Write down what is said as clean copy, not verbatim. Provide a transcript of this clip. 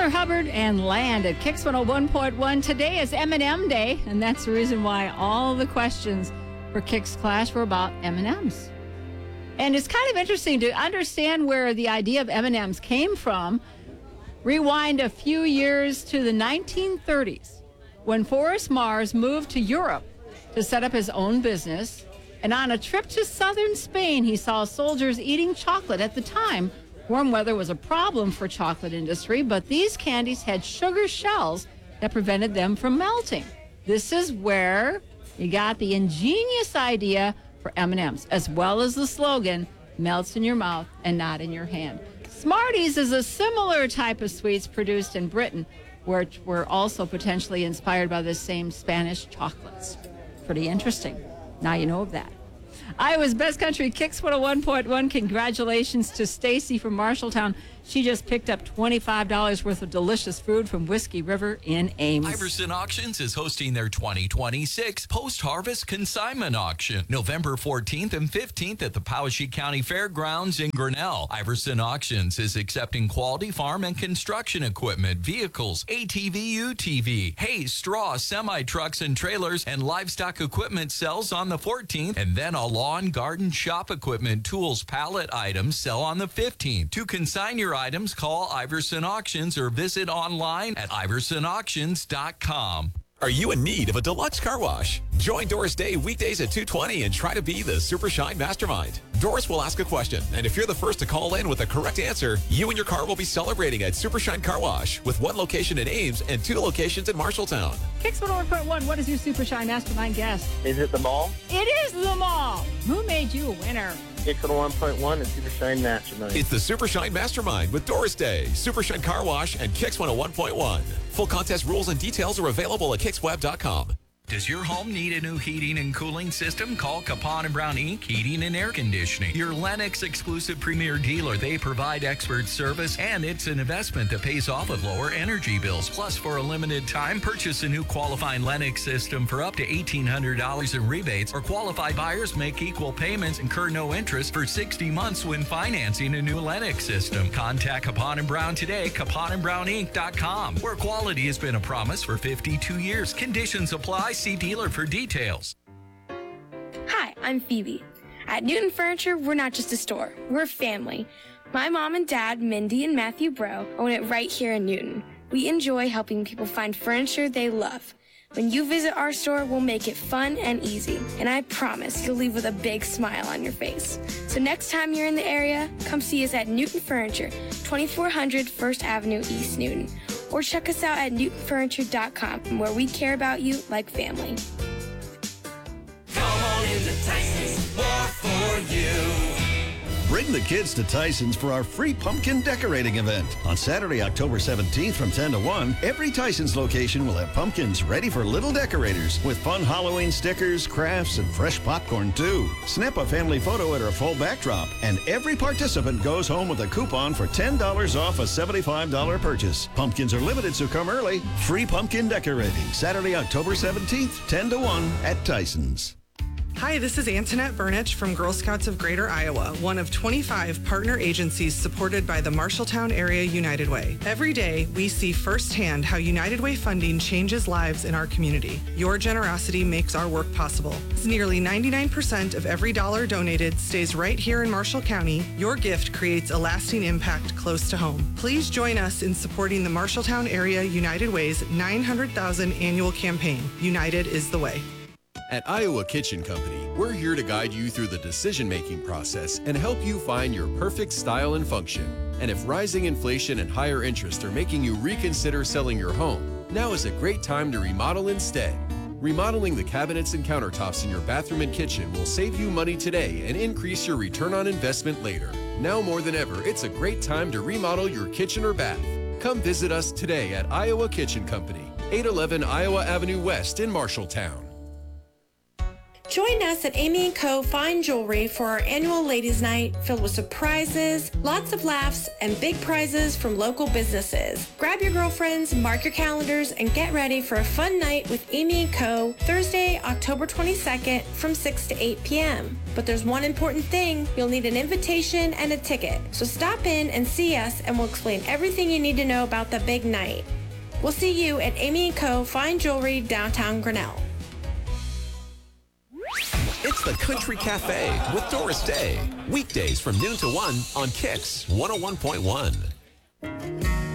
Taylor Hubbard and Land at Kix 101.1. Today is M&M Day, and that's the reason why all the questions for Kix Clash were about M&Ms. And it's kind of interesting to understand where the idea of M&Ms came from. Rewind a few years to the 1930s when Forrest Mars moved to Europe to set up his own business. And on a trip to southern Spain, he saw soldiers eating chocolate. At the time, warm weather was a problem for chocolate industry, but these candies had sugar shells that prevented them from melting. This is where you got the ingenious idea for M&Ms, as well as the slogan, melts in your mouth and not in your hand. Smarties is a similar type of sweets produced in Britain, which were also potentially inspired by the same Spanish chocolates. Pretty interesting. Now you know of that. Iowa's Best Country Kix 101.1. Congratulations to Stacy from Marshalltown. She just picked up $25 worth of delicious food from Whiskey River in Ames. Iverson Auctions is hosting their 2026 Post-Harvest Consignment Auction, November 14th and 15th at the Powashik County Fairgrounds in Grinnell. Iverson Auctions is accepting quality farm and construction equipment, vehicles, ATV, UTV, hay, straw, semi-trucks and trailers, and livestock equipment sells on the 14th, and then a lawn, garden, shop equipment, tools, pallet items sell on the 15th. To consign your items, call Iverson Auctions or visit online at iversonauctions.com. Are you in need of a deluxe car wash? Join Doris Day weekdays at 2:20 and try to be the Super Shine Mastermind. Doris will ask a question, and if you're the first to call in with the correct answer, you and your car will be celebrating at Super Shine Car Wash with one location in Ames and 2 locations in Marshalltown. Kix 101.1, what is your Super Shine Mastermind guess? Is it the mall? It is the mall. Who made you a winner? Kix 101.1 and Super Shine Mastermind. It's the Super Shine Mastermind with Doris Day, Super Shine Car Wash, and Kix 101.1. Full contest rules and details are available at KixWeb.com. Does your home need a new heating and cooling system? Call Capon and Brown Inc. Heating and Air Conditioning, your Lennox exclusive premier dealer. They provide expert service, and it's an investment that pays off with lower energy bills. Plus, for a limited time, purchase a new qualifying Lennox system for up to $1,800 in rebates, or qualified buyers make equal payments, incur no interest for 60 months when financing a new Lennox system. Contact Capon and Brown today, CaponandBrownInc.com, where quality has been a promise for 52 years. Conditions apply. See dealer for details. Hi, I'm Phoebe. At Newton Furniture, we're not just a store, we're a family. My mom and dad, Mindy and Matthew Bro, own it right here in Newton. We enjoy helping people find furniture they love. When you visit our store, we'll make it fun and easy, and I promise you'll leave with a big smile on your face. So next time you're in the area, come see us at Newton Furniture, 2400 First Avenue, East Newton. Or check us out at newtonfurniture.com, where we care about you like family. Come on into Tyson's, more for you. Bring the kids to Tyson's for our free pumpkin decorating event. On Saturday, October 17th from 10 to 1, every Tyson's location will have pumpkins ready for little decorators with fun Halloween stickers, crafts, and fresh popcorn, too. Snap a family photo at our full backdrop, and every participant goes home with a coupon for $10 off a $75 purchase. Pumpkins are limited, so come early. Free pumpkin decorating, Saturday, October 17th, 10 to 1 at Tyson's. Hi, this is Antoinette Burnich from Girl Scouts of Greater Iowa, one of 25 partner agencies supported by the Marshalltown Area United Way. Every day, we see firsthand how United Way funding changes lives in our community. Your generosity makes our work possible. As nearly 99% of every dollar donated stays right here in Marshall County, your gift creates a lasting impact close to home. Please join us in supporting the Marshalltown Area United Way's $900,000 annual campaign. United is the way. At Iowa Kitchen Company, we're here to guide you through the decision-making process and help you find your perfect style and function. And if rising inflation and higher interest are making you reconsider selling your home, now is a great time to remodel instead. Remodeling the cabinets and countertops in your bathroom and kitchen will save you money today and increase your return on investment later. Now more than ever, it's a great time to remodel your kitchen or bath. Come visit us today at Iowa Kitchen Company, 811 Iowa Avenue West in Marshalltown. Join us at Amy & Co. Fine Jewelry for our annual Ladies' Night filled with surprises, lots of laughs, and big prizes from local businesses. Grab your girlfriends, mark your calendars, and get ready for a fun night with Amy & Co. Thursday, October 22nd from 6 to 8 p.m. But there's one important thing. You'll need an invitation and a ticket. So stop in and see us, and we'll explain everything you need to know about the big night. We'll see you at Amy & Co. Fine Jewelry, downtown Grinnell. It's the Country Cafe with Doris Day. Weekdays from noon to 1 on Kix 101.1.